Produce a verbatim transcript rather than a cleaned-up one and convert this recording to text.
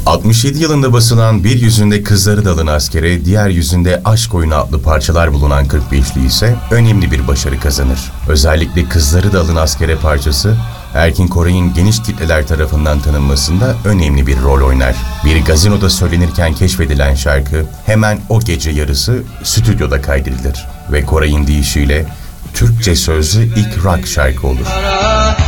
altmış yedi yılında basılan Bir Yüzünde Kızları Dalın Askere, Diğer Yüzünde Aşk Oyunu adlı parçalar bulunan kırk beşli ise önemli bir başarı kazanır. Özellikle Kızları Dalın Askere parçası, Erkin Koray'ın geniş kitleler tarafından tanınmasında önemli bir rol oynar. Bir gazinoda söylenirken keşfedilen şarkı hemen o gece yarısı stüdyoda kaydedilir ve Koray'ın deyişiyle Türkçe sözlü ilk rock şarkı olur.